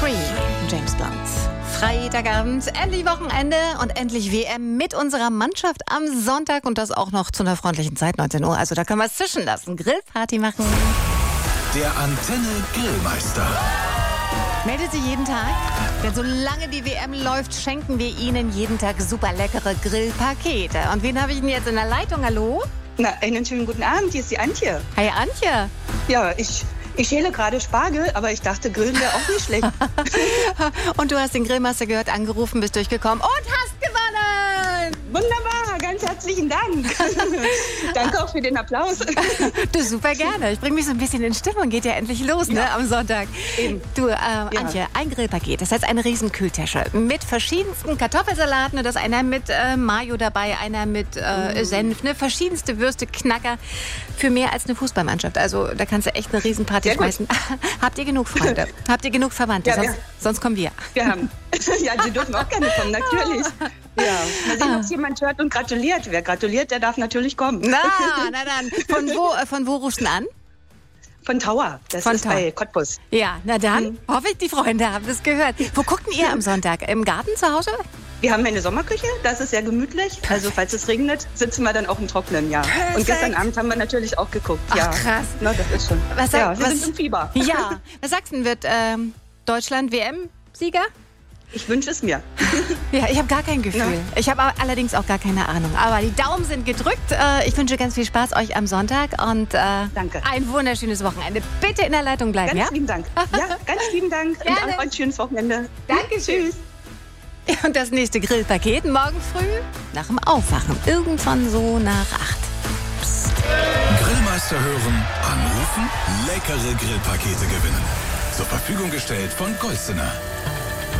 Free, James Blunt. Freitagabend, endlich Wochenende und endlich WM mit unserer Mannschaft am Sonntag und das auch noch zu einer freundlichen Zeit, 19 Uhr. Also da können wir es zischen lassen, Grillparty machen. Der Antenne Grillmeister. Meldet Sie jeden Tag, denn solange die WM läuft, schenken wir Ihnen jeden Tag super leckere Grillpakete. Und wen habe ich denn jetzt in der Leitung? Hallo? Na, einen schönen guten Abend, hier ist die Antje. Hi Antje. Ja, ich schäle gerade Spargel, aber ich dachte, Grillen wäre auch nicht schlecht. Und du hast den Grillmeister gehört, angerufen, bist durchgekommen und hast gewonnen! Wunderbar, ganz herzlichen Dank. Danke auch für den Applaus. Du, super gerne. Ich bringe mich so ein bisschen in Stimmung. Geht ja endlich los, ne, am Sonntag. Eben. Du, Antje, ein Grillpaket. Das heißt eine riesen Kühltasche mit verschiedensten Kartoffelsalaten. Da ist einer mit Mayo dabei, einer mit Senf, ne, verschiedenste Würste, Knacker für mehr als eine Fußballmannschaft. Also da kannst du echt eine Riesenparty schmeißen. Habt ihr genug Freunde? Habt ihr genug Verwandte? Ja, sonst kommen wir. Wir haben. Ja, Sie dürfen auch gerne kommen, natürlich. Ja, mal sehen, ob es jemand hört und gratuliert. Wer gratuliert, der darf natürlich kommen. Na dann. Von wo rufst du denn an? Von Tauer. Das ist bei Cottbus. Ja, na dann hoffe ich, die Freunde haben das gehört. Wo guckten ihr am Sonntag? Im Garten zu Hause? Wir haben eine Sommerküche, das ist sehr gemütlich. Also falls es regnet, sitzen wir dann auch im Trockenen, ja. Perfekt. Und gestern Abend haben wir natürlich auch geguckt. Ach, ja. krass. Na, das ist schon. Wir sind im Fieber. Ja, was sagst du denn, wird Deutschland WM-Sieger? Ich wünsche es mir. Ja, ich habe gar kein Gefühl. Ja. Ich habe allerdings auch gar keine Ahnung. Aber die Daumen sind gedrückt. Ich wünsche ganz viel Spaß euch am Sonntag und Danke. Ein wunderschönes Wochenende. Bitte in der Leitung bleiben, Ganz lieben Dank. Ja, ganz lieben Dank. Gerne. Und auch ein schönes Wochenende. Dankeschön. Tschüss. Und das nächste Grillpaket morgen früh nach dem Aufwachen. Irgendwann so nach 8. Psst. Grillmeister hören, anrufen, leckere Grillpakete gewinnen. Zur Verfügung gestellt von Golstener.